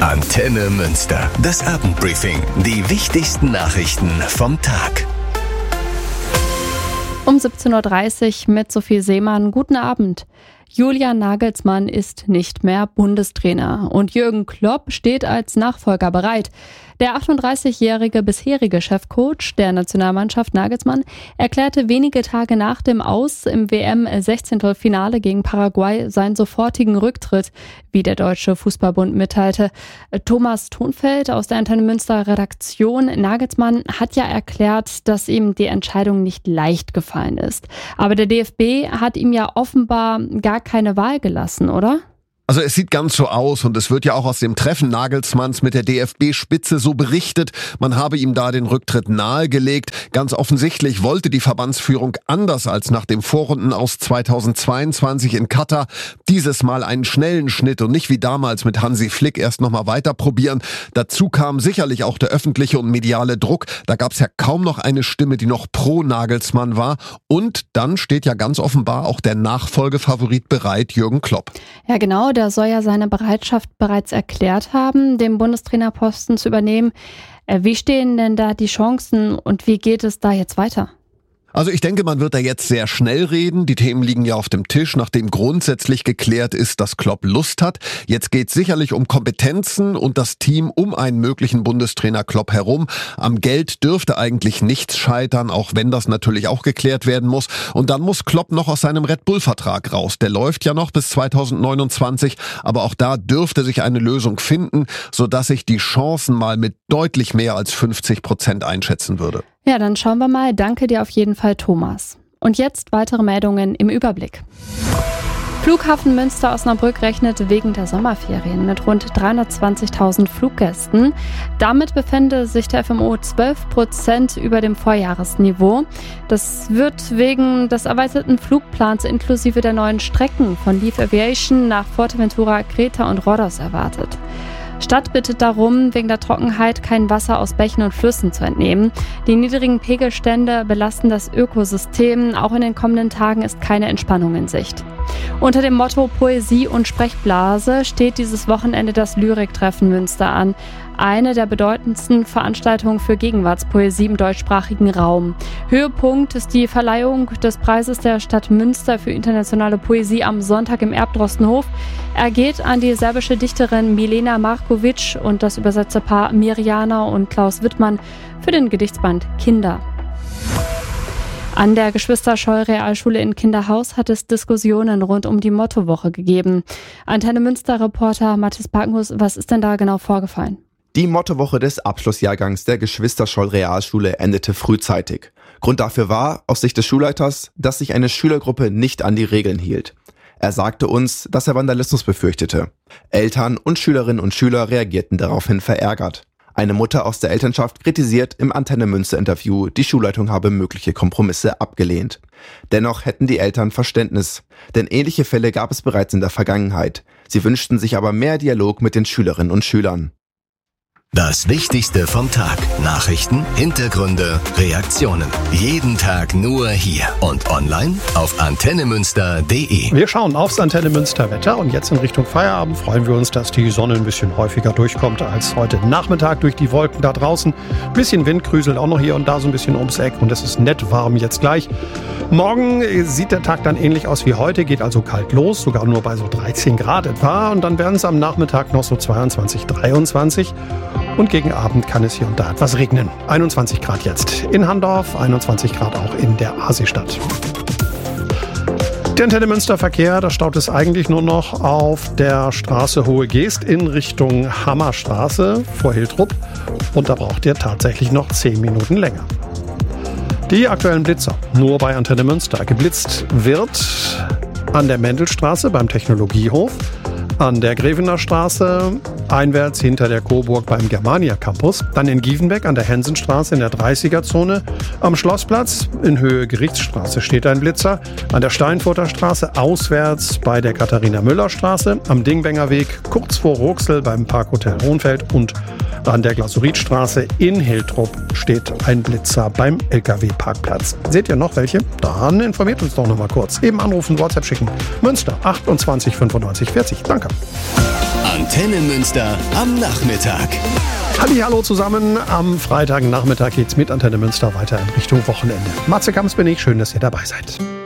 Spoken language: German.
Antenne Münster. Das Abendbriefing. Die wichtigsten Nachrichten vom Tag. Um 17.30 Uhr mit Sophie Seemann. Guten Abend. Julian Nagelsmann ist nicht mehr Bundestrainer und Jürgen Klopp steht als Nachfolger bereit. Der 38-jährige bisherige Chefcoach der Nationalmannschaft Nagelsmann erklärte wenige Tage nach dem Aus im WM-16-Finale gegen Paraguay seinen sofortigen Rücktritt, wie der Deutsche Fußballbund mitteilte. Thomas Thonfeld aus der Antenne Münster Redaktion: Nagelsmann hat ja erklärt, dass ihm die Entscheidung nicht leicht gefallen ist. Aber der DFB hat ihm ja offenbar gar keine Wahl gelassen, oder? Also es sieht ganz so aus und es wird ja auch aus dem Treffen Nagelsmanns mit der DFB-Spitze so berichtet, man habe ihm da den Rücktritt nahegelegt. Ganz offensichtlich wollte die Verbandsführung anders als nach dem Vorrundenaus 2022 in Katar dieses Mal einen schnellen Schnitt und nicht wie damals mit Hansi Flick erst nochmal weiter probieren. Dazu kam sicherlich auch der öffentliche und mediale Druck. Da gab es ja kaum noch eine Stimme, die noch pro Nagelsmann war. Und dann steht ja ganz offenbar auch der Nachfolgefavorit bereit, Jürgen Klopp. Ja genau, der soll ja seine Bereitschaft bereits erklärt haben, den Bundestrainerposten zu übernehmen. Wie stehen denn da die Chancen und wie geht es da jetzt weiter? Also ich denke, man wird da jetzt sehr schnell reden. Die Themen liegen ja auf dem Tisch, nachdem grundsätzlich geklärt ist, dass Klopp Lust hat. Jetzt geht es sicherlich um Kompetenzen und das Team um einen möglichen Bundestrainer Klopp herum. Am Geld dürfte eigentlich nichts scheitern, auch wenn das natürlich auch geklärt werden muss. Und dann muss Klopp noch aus seinem Red Bull-Vertrag raus. Der läuft ja noch bis 2029, aber auch da dürfte sich eine Lösung finden, sodass ich die Chancen mal mit deutlich mehr als 50% einschätzen würde. Ja, dann schauen wir mal. Danke dir auf jeden Fall, Thomas. Und jetzt weitere Meldungen im Überblick. Flughafen Münster-Osnabrück rechnet wegen der Sommerferien mit rund 320.000 Fluggästen. Damit befände sich der FMO 12% über dem Vorjahresniveau. Das wird wegen des erweiterten Flugplans inklusive der neuen Strecken von Leaf Aviation nach Fuerteventura, Kreta und Rhodos erwartet. Stadt bittet darum, wegen der Trockenheit kein Wasser aus Bächen und Flüssen zu entnehmen. Die niedrigen Pegelstände belasten das Ökosystem. Auch in den kommenden Tagen ist keine Entspannung in Sicht. Unter dem Motto Poesie und Sprechblase steht dieses Wochenende das Lyriktreffen Münster an. Eine der bedeutendsten Veranstaltungen für Gegenwartspoesie im deutschsprachigen Raum. Höhepunkt ist die Verleihung des Preises der Stadt Münster für internationale Poesie am Sonntag im Erbdrostenhof. Er geht an die serbische Dichterin Milena Markovic und das Übersetzerpaar Mirjana und Klaus Wittmann für den Gedichtsband Kinder. An der Geschwister-Scholl-Realschule in Kinderhaus hat es Diskussionen rund um die Mottowoche gegeben. Antenne Münster-Reporter Mathis Parkenhus, was ist denn da genau vorgefallen? Die Mottowoche des Abschlussjahrgangs der Geschwister-Scholl-Realschule endete frühzeitig. Grund dafür war, aus Sicht des Schulleiters, dass sich eine Schülergruppe nicht an die Regeln hielt. Er sagte uns, dass er Vandalismus befürchtete. Eltern und Schülerinnen und Schüler reagierten daraufhin verärgert. Eine Mutter aus der Elternschaft kritisiert im Antenne Münster-Interview, die Schulleitung habe mögliche Kompromisse abgelehnt. Dennoch hätten die Eltern Verständnis, denn ähnliche Fälle gab es bereits in der Vergangenheit. Sie wünschten sich aber mehr Dialog mit den Schülerinnen und Schülern. Das Wichtigste vom Tag. Nachrichten, Hintergründe, Reaktionen. Jeden Tag nur hier und online auf antennemünster.de. Wir schauen aufs Antenne Münster Wetter und jetzt in Richtung Feierabend freuen wir uns, dass die Sonne ein bisschen häufiger durchkommt als heute Nachmittag durch die Wolken da draußen. Ein bisschen Wind krüselt auch noch hier und da so ein bisschen ums Eck und es ist nett warm jetzt gleich. Morgen sieht der Tag dann ähnlich aus wie heute, geht also kalt los, sogar nur bei so 13 Grad etwa und dann werden es am Nachmittag noch so 22, 23. Und gegen Abend kann es hier und da etwas regnen. 21 Grad jetzt in Handorf, 21 Grad auch in der Asistadt. Der Antenne Münster Verkehr, da staut es eigentlich nur noch auf der Straße Hohe Geest in Richtung Hammerstraße vor Hiltrup. Und da braucht ihr tatsächlich noch 10 Minuten länger. Die aktuellen Blitzer, nur bei Antenne Münster. Geblitzt wird an der Mendelstraße beim Technologiehof, an der Grevener Straße, einwärts hinter der Coburg beim Germania Campus, dann in Giefenbeck an der Hensenstraße in der 30er-Zone, am Schlossplatz in Höhe Gerichtsstraße steht ein Blitzer, an der Steinfurter Straße auswärts bei der Katharina-Müller-Straße, am Dingbenger Weg kurz vor Ruxel beim Parkhotel Hohenfeld und an der Glasuritstraße in Hiltrup steht ein Blitzer beim LKW-Parkplatz. Seht ihr noch welche? Dann informiert uns doch noch mal kurz. Eben anrufen, WhatsApp schicken. Münster 28 95 40. Danke. Antenne Münster am Nachmittag. Hallo zusammen. Am Freitagnachmittag geht's mit Antenne Münster weiter in Richtung Wochenende. Matze Kamps bin ich. Schön, dass ihr dabei seid.